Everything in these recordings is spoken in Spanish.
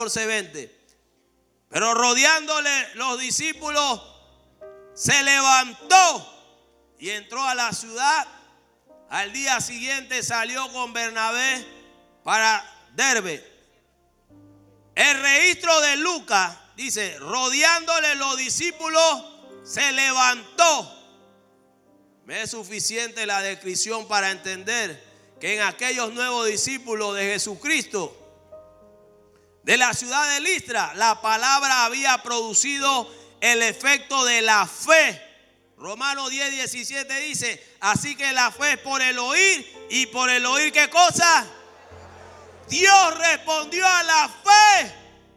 14:20. Pero rodeándole los discípulos, se levantó y entró a la ciudad. Al día siguiente salió con Bernabé para Derbe. El registro de Lucas dice: rodeándole los discípulos, se levantó. Me es suficiente la descripción para entender que en aquellos nuevos discípulos de Jesucristo, de la ciudad de Listra, la palabra había producido el efecto de la fe. Romanos 10:17 dice: así que la fe es por el oír, y por el oír, ¿qué cosa? Dios respondió a la fe.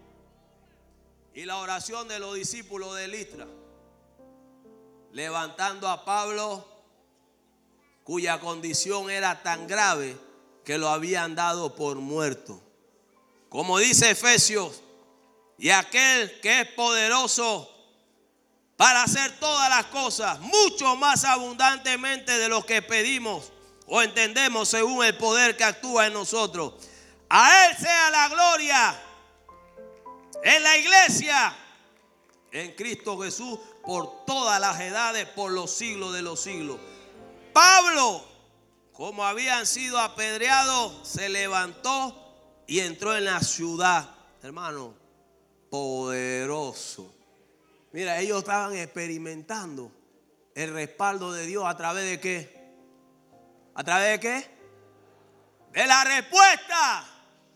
Y la oración de los discípulos de Listra, levantando a Pablo, cuya condición era tan grave que lo habían dado por muerto. Como dice Efesios: y aquel que es poderoso para hacer todas las cosas mucho más abundantemente de lo que pedimos o entendemos, según el poder que actúa en nosotros. A Él sea la gloria en la iglesia, en Cristo Jesús, por todas las edades, por los siglos de los siglos. Pablo, como habían sido apedreados, se levantó y entró en la ciudad. Hermano, poderoso. Mira, ellos estaban experimentando el respaldo de Dios a través de ¿qué? ¿A través de qué? De la respuesta.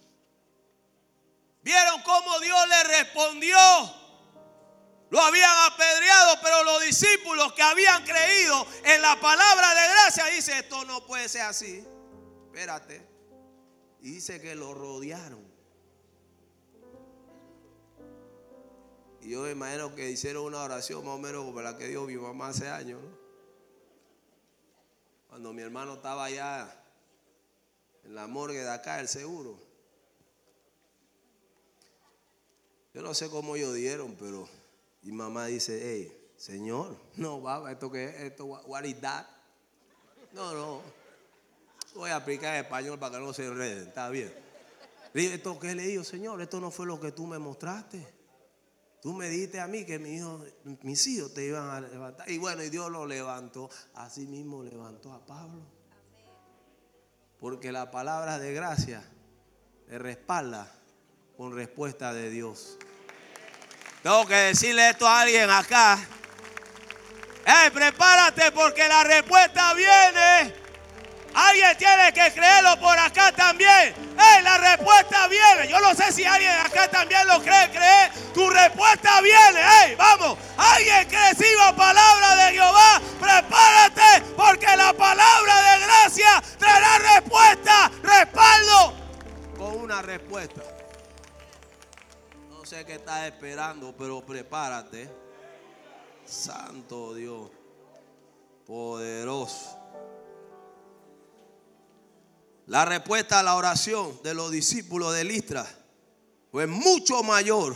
¿Vieron cómo Dios le respondió? Lo habían apedreado, pero los discípulos que habían creído en la palabra de gracia dicen: esto no puede ser así. Espérate. Y dice que lo rodearon. Y yo me imagino que hicieron una oración más o menos como la que dio mi mamá hace años, ¿no? Cuando mi hermano estaba allá en la morgue de acá, el seguro. Yo no sé cómo ellos dieron, pero mi mamá dice: hey, Señor, no, va, ¿esto qué es? ¿Esto, what is that? No. Voy a aplicar en español para que no se enreden, está bien. ¿Esto qué le digo? Señor, esto no fue lo que tú me mostraste. Tú me dijiste a mí que mis hijos te iban a levantar. Y bueno, y Dios lo levantó. Así mismo levantó a Pablo. Porque la palabra de gracia le respalda con respuesta de Dios. Tengo que decirle esto a alguien acá. Prepárate, porque la respuesta viene. Alguien tiene que creerlo por acá también. La respuesta viene. Yo no sé si alguien acá también lo cree. Tu respuesta viene. Vamos. Alguien que reciba palabra de Jehová, prepárate, porque la palabra de gracia traerá respuesta, respaldo. Con una respuesta. No sé qué estás esperando, pero prepárate. Santo Dios, poderoso. La respuesta a la oración de los discípulos de Listra fue mucho mayor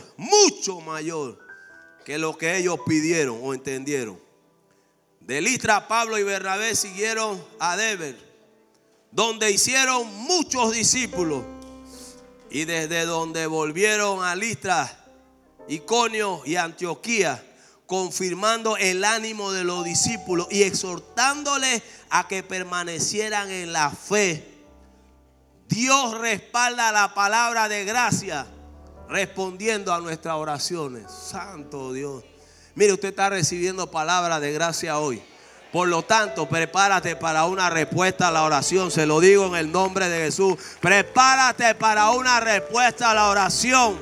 que lo que ellos pidieron o entendieron. De Listra, Pablo y Bernabé siguieron a Derbe, donde hicieron muchos discípulos. Y desde donde volvieron a Listra, Iconio y Antioquía, confirmando el ánimo de los discípulos y exhortándoles a que permanecieran en la fe. Dios respalda la palabra de gracia respondiendo a nuestras oraciones. Santo Dios. Mire, usted está recibiendo palabra de gracia hoy. Por lo tanto, prepárate para una respuesta a la oración. Se lo digo en el nombre de Jesús. Prepárate para una respuesta a la oración.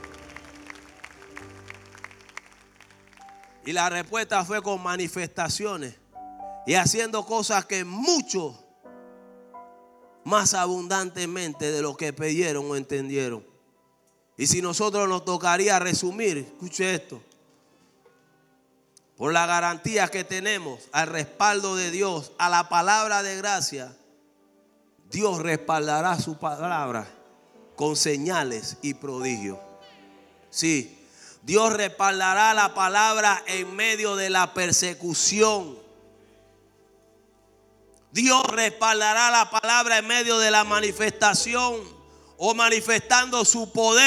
Y la respuesta fue con manifestaciones y haciendo cosas que mucho más abundantemente de lo que pidieron o entendieron. Y si nosotros nos tocaría resumir, escuche esto: por la garantía que tenemos al respaldo de Dios, a la palabra de gracia, Dios respaldará su palabra con señales y prodigios. Sí, Dios respaldará la palabra en medio de la persecución. Dios respaldará la palabra en medio de la manifestación o manifestando su poder.